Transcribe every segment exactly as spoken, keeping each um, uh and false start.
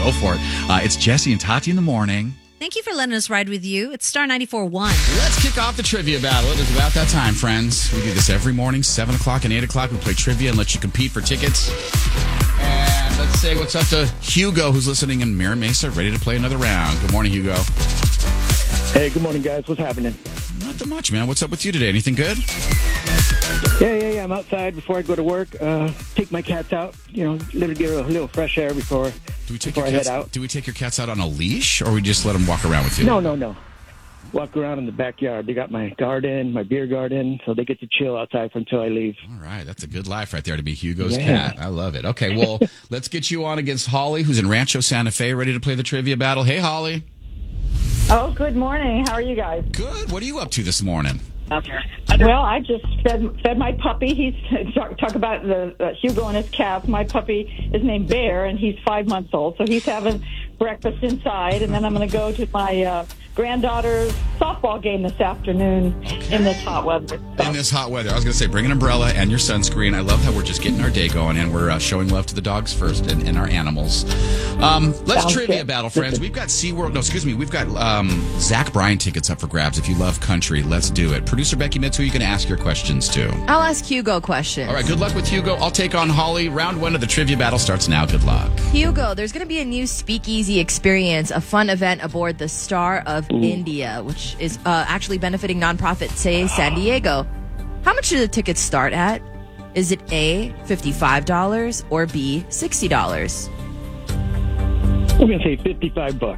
Go for it. Uh, it's Jesse and Tati in the morning. Thank you for letting us ride with you. It's Star ninety-four point one. Let's kick off the trivia battle. It is about that time, friends. We do this every morning, seven o'clock and eight o'clock. We play trivia and let you compete for tickets. And let's say what's up to Hugo, who's listening in Mira Mesa, ready to play another round. Good morning, Hugo. Hey, good morning, guys. What's happening? Not too much, man. What's up with you today? Anything good? Yeah, yeah, yeah. I'm outside before I go to work. Uh, take my cats out. You know, little get a little fresh air before, do we take before your I cats, head out. Do we take your cats out on a leash, or we just let them walk around with you? No, no, no. Walk around in the backyard. They got my garden, my beer garden, so they get to chill outside until I leave. All right. That's a good life right there to be Hugo's Yeah. cat. I love it. Okay, well, let's get you on against Holly, who's in Rancho Santa Fe, ready to play the trivia battle. Hey, Holly. Oh, good morning. How are you guys? Good. What are you up to this morning? Well, I just fed fed my puppy. He's talk, talk about the uh, Hugo and his cats. My puppy is named Bear, and he's five months old. So he's having breakfast inside, and then I'm going to go to my uh, granddaughter's softball game this afternoon in this hot weather. In this hot weather. I was going to say, bring an umbrella and your sunscreen. I love how we're just getting our day going, and we're uh, showing love to the dogs first and, and our animals. Um, let's Sounds trivia good. battle, friends. We've got SeaWorld. No, excuse me. We've got um, Zach Bryan tickets up for grabs. If you love country, let's do it. Producer Becky Mitz, who you can ask your questions to. I'll ask Hugo questions. All right, good luck with Hugo. I'll take on Holly. Round one of the trivia battle starts now. Good luck. Hugo, there's going to be a new speakeasy experience, a fun event aboard the Star of Ooh. India, which is uh, actually benefiting nonprofit Say San Diego. How much do the tickets start at? Is it A, fifty-five dollars, or B, sixty dollars? We're going to say fifty-five bucks.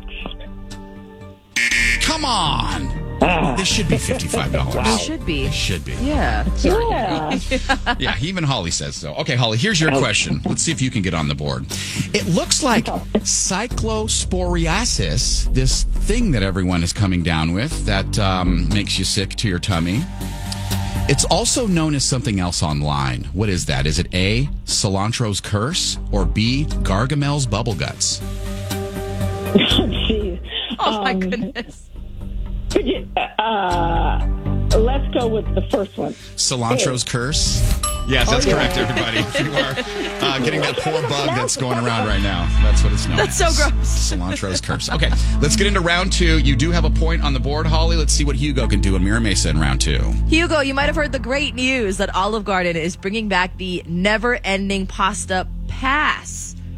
Come on. Ah. This should be fifty-five dollars. It should be. It should be. Yeah. Yeah. Yeah, even Holly says so. Okay, Holly, here's your question. Let's see if you can get on the board. It looks like cyclosporiasis, this thing that everyone is coming down with that um, makes you sick to your tummy. It's also known as something else online. What is that? Is it A, cilantro's curse, or B, Gargamel's bubble guts? Jeez. Oh, my Um, goodness. Could you, uh, let's go with the first one. Cilantro's curse? Yes, that's Oh, yeah. correct, everybody. You are uh, getting that poor bug that's going around right now. That's what it's known That's as. so gross. Cilantro's curse. Okay, let's get into round two. You do have a point on the board, Holly. Let's see what Hugo can do in Mira Mesa in round two. Hugo, you might have heard the great news that Olive Garden is bringing back the never-ending pasta pass.